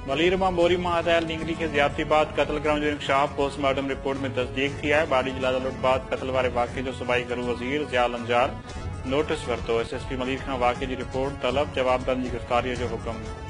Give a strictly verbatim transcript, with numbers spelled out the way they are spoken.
मलीर मां बोरी मां हथियाल निंगरी के ज्यादती बाद कत्ल करण जो इंकशाफ पोस्टमार्टम रिपोर्ट में तस्दीक थी है। बाड़ी जिला लुट बाद कत्ल वारे वाक़े जो सूबाई घरू वज़ीर Zia Lanjar notice वरतो। S S P Malir खां वाक़े की रिपोर्ट तलब जवाबदारनि जी गिरफ़्तारी जो हुक्म।